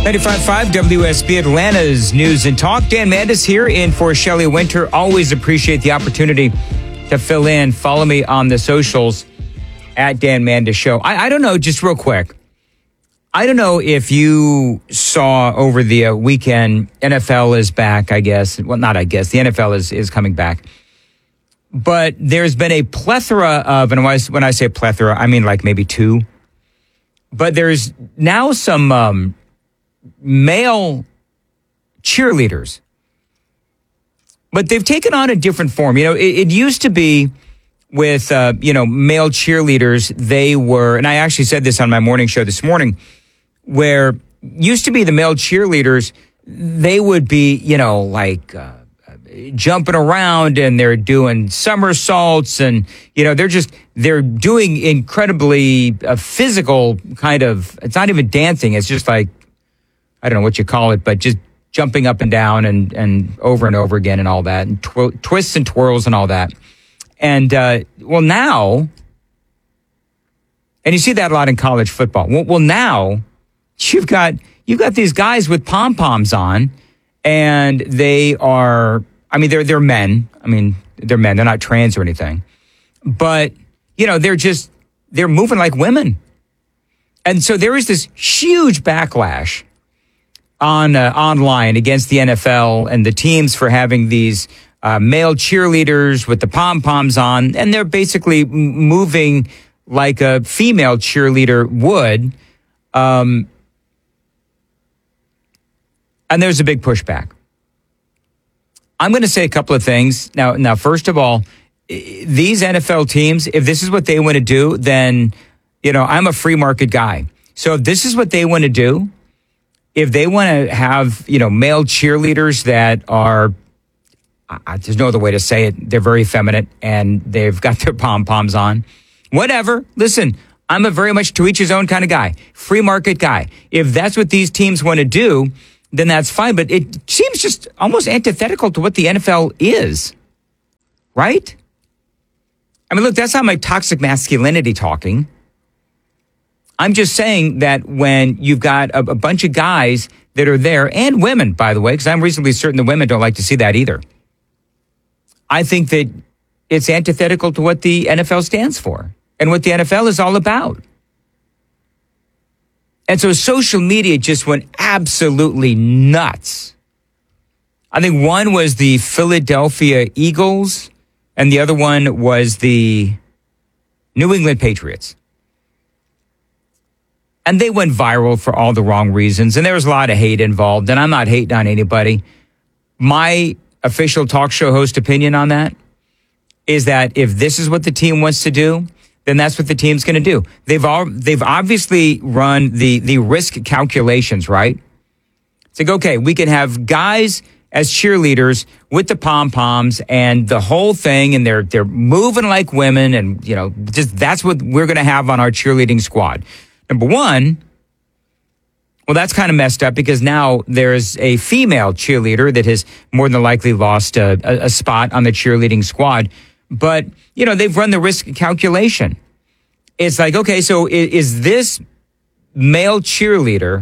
95.5 WSB Atlanta's News and Talk. Dan Mandis here in for Shelley Winter. Always appreciate the opportunity to fill in. Follow me on the socials at Dan Mandis Show. I don't know, just real quick. I don't know if you saw over the weekend, NFL is back, I guess. Well, not I guess. The NFL is coming back. But there's been a plethora of, and when I say plethora, I mean like maybe two. But there's now some male cheerleaders. But they've taken on a different form. You know, it used to be with, male cheerleaders, they were, and I actually said this on my morning show this morning, where used to be the male cheerleaders, they would be, jumping around and they're doing somersaults and, they're doing incredibly physical kind of, it's not even dancing. It's just like, I don't know what you call it, but just jumping up and down and over again and all that, and twists and twirls and all that. And, now, and you see that a lot in college football. Well, now you've got these guys with pom-poms on, and they are, they're men. They're men. They're not trans or anything. But, they're moving like women. And so there is this huge backlash online against the NFL and the teams for having these male cheerleaders with the pom-poms on, and they're basically moving like a female cheerleader would. And there's a big pushback. I'm going to say a couple of things. Now, first of all, these NFL teams, if this is what they want to do, then, I'm a free market guy. So if this is what they want to do, if they want to have, male cheerleaders that are, there's no other way to say it, they're very effeminate and they've got their pom-poms on, whatever. Listen, I'm a very much to each his own kind of guy, free market guy. If that's what these teams want to do, then that's fine. But it seems just almost antithetical to what the NFL is, right? Look, that's not my toxic masculinity talking. I'm just saying that when you've got a bunch of guys that are there, and women, by the way, because I'm reasonably certain the women don't like to see that either. I think that it's antithetical to what the NFL stands for and what the NFL is all about. And so social media just went absolutely nuts. I think one was the Philadelphia Eagles, and the other one was the New England Patriots. And they went viral for all the wrong reasons. And there was a lot of hate involved. And I'm not hating on anybody. My official talk show host opinion on that is that if this is what the team wants to do, then that's what the team's going to do. They've obviously run the risk calculations, right? It's like, okay, we can have guys as cheerleaders with the pom-poms and the whole thing, and they're moving like women, and just that's what we're going to have on our cheerleading squad. Number one, well, that's kind of messed up because now there's a female cheerleader that has more than likely lost a spot on the cheerleading squad. But, they've run the risk calculation. It's like, okay, so is this male cheerleader,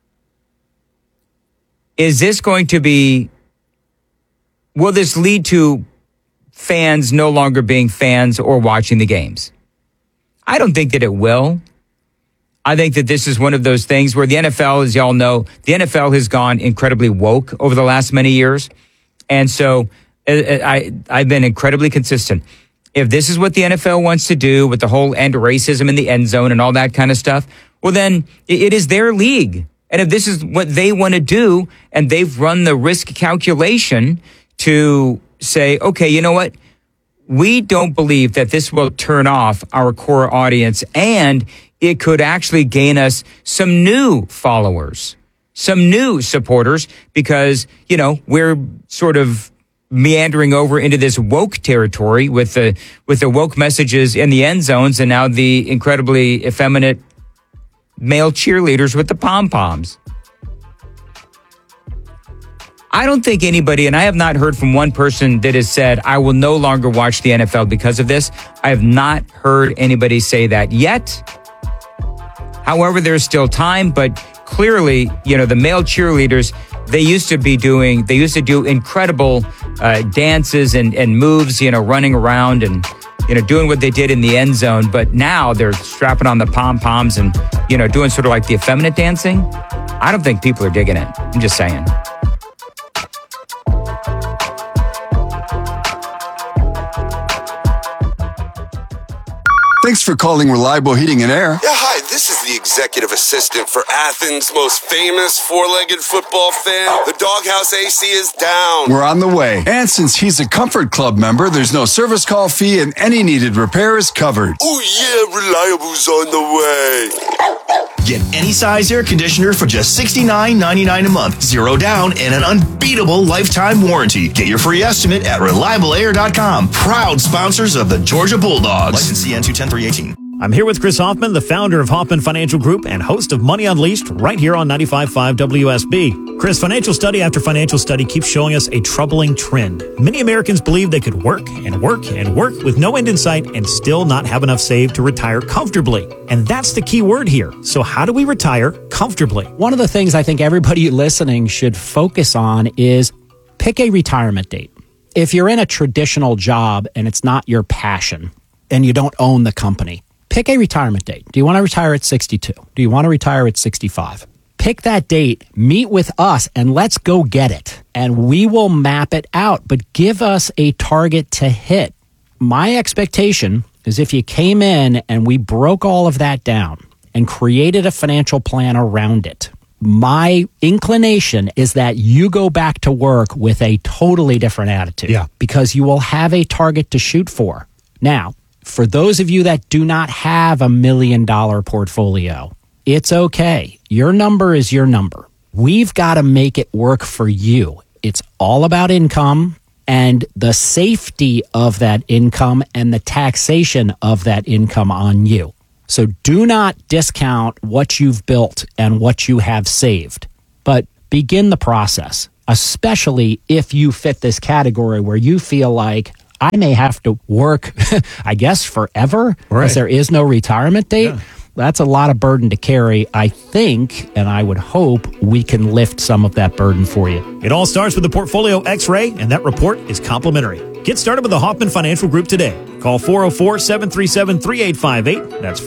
is this going to be, will this lead to fans no longer being fans or watching the games? I don't think that it will. I think that this is one of those things where the NFL, as y'all know, the NFL has gone incredibly woke over the last many years. And so I've been incredibly consistent. If this is what the NFL wants to do with the whole end racism in the end zone and all that kind of stuff, well, then it is their league. And if this is what they want to do, and they've run the risk calculation to say, okay, you know what? We don't believe that this will turn off our core audience, and it could actually gain us some new followers, some new supporters, because, we're sort of meandering over into this woke territory with the woke messages in the end zones, and now the incredibly effeminate male cheerleaders with the pom-poms. I don't think anybody, and I have not heard from one person that has said, I will no longer watch the NFL because of this. I have not heard anybody say that yet. However, there's still time, but clearly, the male cheerleaders, they used to do incredible dances and moves, running around and, doing what they did in the end zone. But now they're strapping on the pom-poms and, doing sort of like the effeminate dancing. I don't think people are digging it. I'm just saying. Thanks for calling Reliable Heating and Air. Yeah, hi, this is the executive assistant for Athens' most famous four-legged football fan. The doghouse AC is down. We're on the way. And since he's a Comfort Club member, there's no service call fee and any needed repair is covered. Oh yeah, Reliable's on the way. Get any size air conditioner for just $69.99 a month. 0 down and an unbeatable lifetime warranty. Get your free estimate at ReliableAir.com. Proud sponsors of the Georgia Bulldogs. License CN 210-318. I'm here with Chris Hoffman, the founder of Hoffman Financial Group and host of Money Unleashed right here on 95.5 WSB. Chris, financial study after financial study keeps showing us a troubling trend. Many Americans believe they could work and work and work with no end in sight and still not have enough saved to retire comfortably. And that's the key word here. So how do we retire comfortably? One of the things I think everybody listening should focus on is pick a retirement date. If you're in a traditional job and it's not your passion and you don't own the company, pick a retirement date. Do you want to retire at 62? Do you want to retire at 65? Pick that date, meet with us, and let's go get it. And we will map it out, but give us a target to hit. My expectation is if you came in and we broke all of that down and created a financial plan around it, my inclination is that you go back to work with a totally different attitude. Yeah. Because you will have a target to shoot for. Now, for those of you that do not have $1 million portfolio, it's okay. Your number is your number. We've got to make it work for you. It's all about income and the safety of that income and the taxation of that income on you. So do not discount what you've built and what you have saved, but begin the process, especially if you fit this category where you feel like I may have to work, I guess, forever, because there is no retirement date. Yeah. That's a lot of burden to carry. I think, and I would hope, we can lift some of that burden for you. It all starts with the Portfolio X-Ray, and that report is complimentary. Get started with the Hoffman Financial Group today. Call 404-737-3858. That's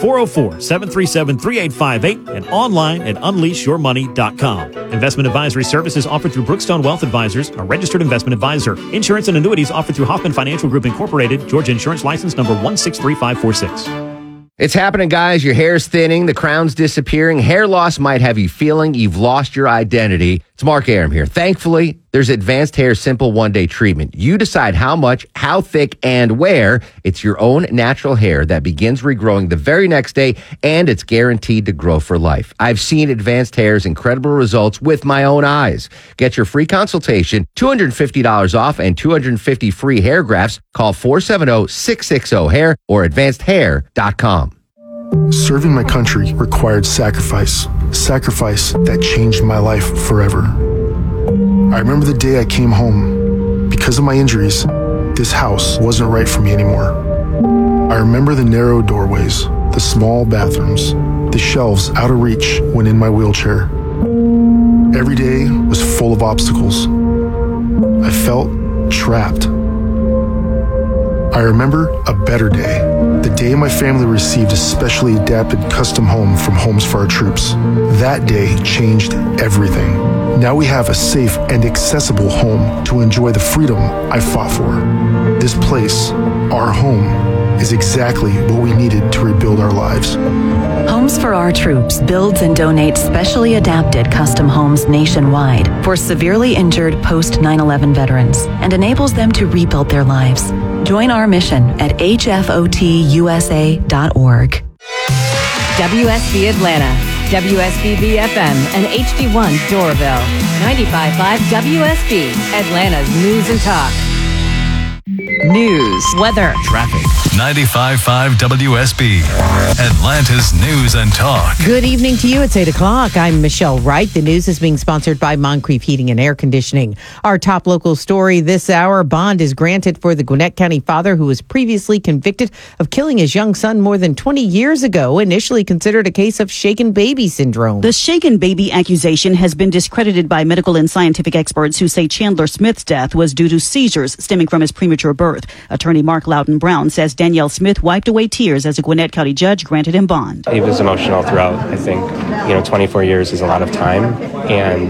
404-737-3858 and online at unleashyourmoney.com. Investment advisory services offered through Brookstone Wealth Advisors, a registered investment advisor. Insurance and annuities offered through Hoffman Financial Group Incorporated, Georgia Insurance License number 163546. It's happening, guys. Your hair's thinning, the crown's disappearing. Hair loss might have you feeling you've lost your identity. It's Mark Arum here. Thankfully, there's Advanced Hair Simple One-Day Treatment. You decide how much, how thick, and where. It's your own natural hair that begins regrowing the very next day, and it's guaranteed to grow for life. I've seen Advanced Hair's incredible results with my own eyes. Get your free consultation, $250 off, and 250 free hair grafts. Call 470-660-HAIR or advancedhair.com. Serving my country required sacrifice that changed my life forever. I remember the day I came home. Because of my injuries, this house wasn't right for me anymore. I remember the narrow doorways, the small bathrooms, the shelves out of reach when in my wheelchair. Every day was full of obstacles. I felt trapped. I remember a better day, the day my family received a specially adapted custom home from Homes for Our Troops. That day changed everything. Now we have a safe and accessible home to enjoy the freedom I fought for. This place, our home, is exactly what we needed to rebuild our lives. Homes for Our Troops builds and donates specially adapted custom homes nationwide for severely injured post 9/11 veterans and enables them to rebuild their lives. Join our mission at hfotusa.org. WSB Atlanta, WSBB FM, and HD1 Doraville. 95.5 WSB, Atlanta's News and Talk. news, weather, traffic. 95.5 WSB, Atlanta's News and Talk. Good evening to you. It's 8 o'clock. I'm Michelle Wright. The news is being sponsored by Moncrief Heating and Air Conditioning. Our top local story this hour, bond is granted for the Gwinnett County father who was previously convicted of killing his young son more than 20 years ago, initially considered a case of shaken baby syndrome. The shaken baby accusation has been discredited by medical and scientific experts who say Chandler Smith's death was due to seizures stemming from his premature birth. Attorney Mark Loudon Brown says Danielle Smith wiped away tears as a Gwinnett County judge granted him bond. He was emotional throughout. I think, 24 years is a lot of time. And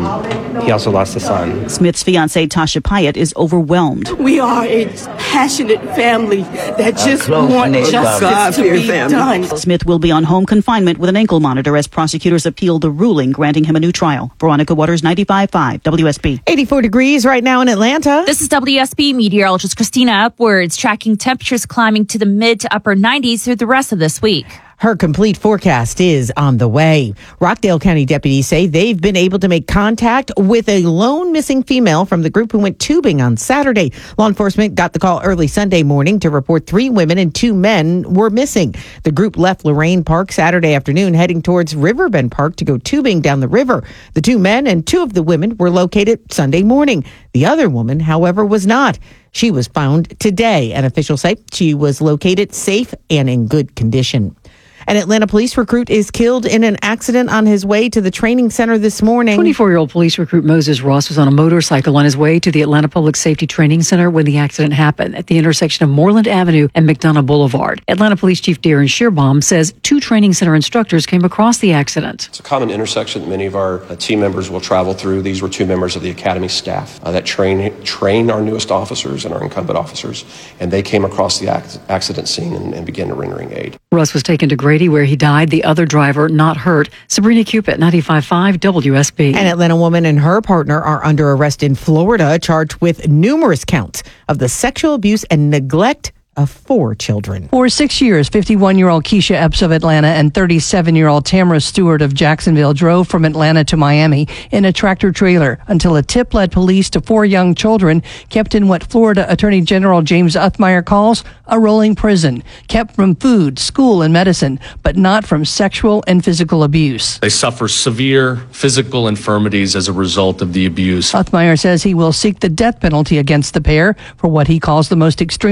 he also lost a son. Smith's fiancée, Tasha Pyatt, is overwhelmed. We are a passionate family that just want justice to be done. Smith will be on home confinement with an ankle monitor as prosecutors appeal the ruling, granting him a new trial. Veronica Waters, 95.5 WSB. 84 degrees right now in Atlanta. This is WSB meteorologist Christina Upwards, tracking temperatures climbing to the mid to upper 90s through the rest of this week. Her complete forecast is on the way. Rockdale County deputies say they've been able to make contact with a lone missing female from the group who went tubing on Saturday. Law enforcement got the call early Sunday morning to report 3 women and 2 men were missing. The group left Lorraine Park Saturday afternoon, heading towards Riverbend Park to go tubing down the river. The 2 men and 2 of the women were located Sunday morning. The other woman, however, was not. She was found today, and officials say she was located safe and in good condition. An Atlanta police recruit is killed in an accident on his way to the training center this morning. 24-year-old police recruit Moses Ross was on a motorcycle on his way to the Atlanta Public Safety Training Center when the accident happened at the intersection of Moreland Avenue and McDonough Boulevard. Atlanta Police Chief Darren Shearbaum says 2 training center instructors came across the accident. It's a common intersection that many of our team members will travel through. These were 2 members of the Academy staff that train our newest officers and our incumbent officers, and they came across the accident scene and began rendering aid. Russ was taken to Grady, where he died. The other driver not hurt. Sabrina Cupid, 95.5 WSB. An Atlanta woman and her partner are under arrest in Florida, charged with numerous counts of the sexual abuse and neglect of 4 children. For 6 years, 51-year-old Keisha Epps of Atlanta and 37-year-old Tamara Stewart of Jacksonville drove from Atlanta to Miami in a tractor trailer until a tip led police to 4 young children kept in what Florida Attorney General James Uthmeier calls a rolling prison, kept from food, school, and medicine, but not from sexual and physical abuse. They suffer severe physical infirmities as a result of the abuse. Uthmeier says he will seek the death penalty against the pair for what he calls the most extreme